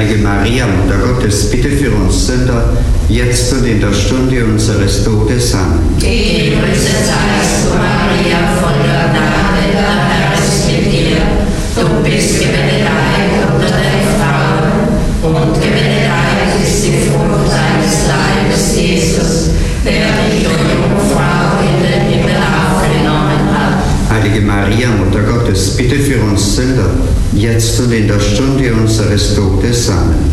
Heilige Maria, Mutter Gottes, bitte für uns Sünder, jetzt und in der Stunde unseres Todes. Amen. Gegrüßet seist du, Maria, voller Gnade, der Herr ist mit dir. Du bist gebenedeit unter den Frauen und gebenedeit ist die Frucht deines Leibes, Jesus, der dich, o Jungfrau, in den Himmel aufgenommen hat. Heilige Maria, Mutter Gottes, bitte für uns Sünder, jetzt und in der Stunde unseres Todes. Amen.